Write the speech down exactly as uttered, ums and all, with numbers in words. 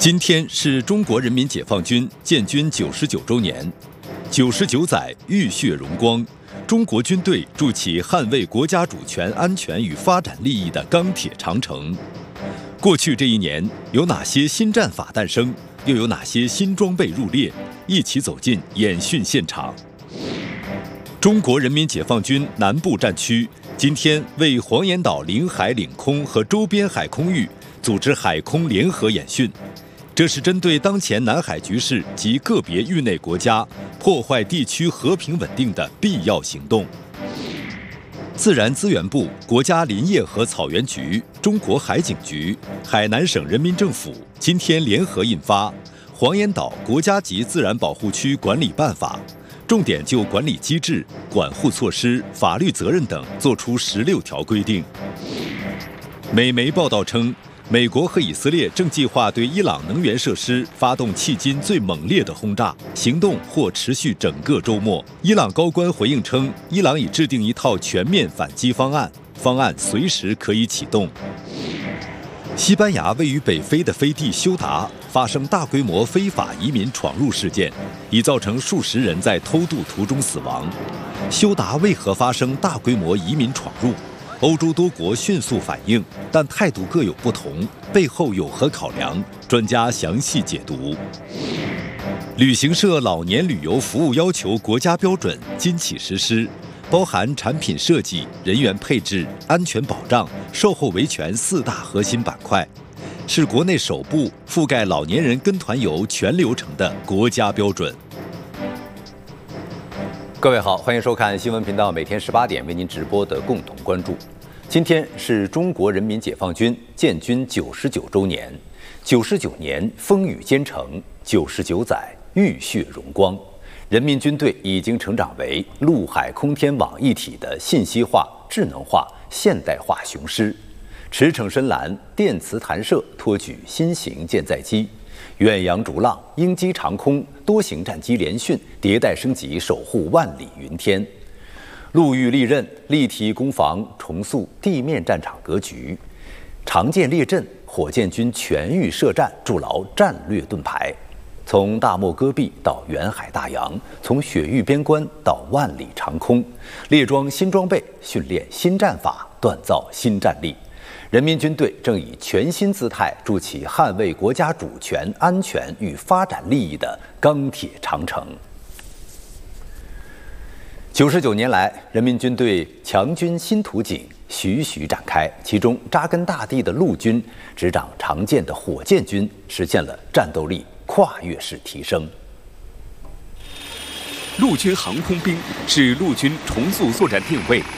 今天是中国人民解放军建军九十九周年，九十九载浴血荣光，中国军队筑起捍卫国家主权、安全与发展利益的钢铁长城。过去这一年，有哪些新战法诞生？又有哪些新装备入列？一起走进演训现场。中国人民解放军南部战区今天为黄岩岛领海、领空和周边海空域组织海空联合演训。这是针对当前南海局势及个别域内国家破坏地区和平稳定的必要行动。自然资源部、国家林业和草原局、中国海警局、海南省人民政府今天联合印发《黄岩岛国家级自然保护区管理办法》，重点就管理机制、管护措施、法律责任等作出十六条规定。美媒报道称，美国和以色列正计划对伊朗能源设施发动迄今最猛烈的轰炸，行动或持续整个周末。伊朗高官回应称，伊朗已制定一套全面反击方案，方案随时可以启动。西班牙位于北非的飞地休达发生大规模非法移民闯入事件，已造成数十人在偷渡途中死亡。休达为何发生大规模移民闯入？欧洲多国迅速反应，但态度各有不同，背后有何考量？专家详细解读。旅行社老年旅游服务要求国家标准今起实施，包含产品设计、人员配置、安全保障、售后维权四大核心板块，是国内首部覆盖老年人跟团游全流程的国家标准。 各位好，欢迎收看新闻频道每天十八点为您直播的共同关注。今天是中国人民解放军建军九十九周年，九十九年风雨兼程，九十九载浴血荣光。人民军队已经成长为陆海空天网一体的信息化、智能化、现代化雄狮。驰骋深蓝电磁弹射托举新型舰载机，远洋逐浪、鹰击长空多型战机联训迭代升级，守护万里云天。陆域利刃立体攻防，重塑地面战场格局。长舰列阵，火箭军全域设战，筑牢战略盾牌。从大漠戈壁到远海大洋，从雪域边关到万里长空，列装新装备，训练新战法，锻造新战力。人民军队正以全新姿态筑起捍卫国家主权、安全与发展利益的钢铁长城。九十九年来，人民军队强军新图景徐徐展开，其中扎根大地的陆军、执掌长剑的火箭军实现了战斗力跨越式提升。 陆军航空兵是陆军重塑作战定位、